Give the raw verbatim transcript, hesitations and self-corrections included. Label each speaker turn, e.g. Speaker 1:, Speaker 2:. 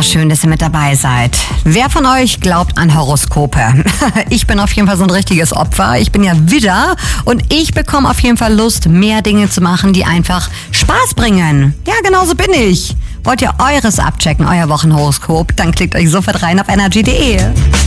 Speaker 1: So schön, dass ihr mit dabei seid. Wer von euch glaubt an Horoskope? Ich bin auf jeden Fall so ein richtiges Opfer. Ich bin ja Widder und ich bekomme auf jeden Fall Lust, mehr Dinge zu machen, die einfach Spaß bringen. Ja, genauso bin ich. Wollt ihr eures abchecken, euer Wochenhoroskop? Dann klickt euch sofort rein auf energy punkt de.